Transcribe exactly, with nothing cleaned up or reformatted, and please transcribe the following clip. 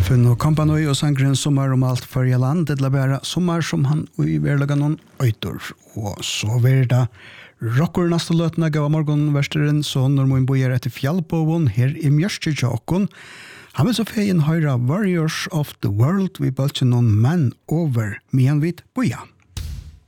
Finn og Kampanøy og sangren Sommar om alt for i land, det bare Sommar som han i verlaga noen øytor. Og så vil det rocker neste løtene gav morgenversteren, så når man bor etter fjallboven her i Mjørstjøkjøkken, han vil så feien høyre Warriors of the World, vi bøtter noen menn over, men vidt boja.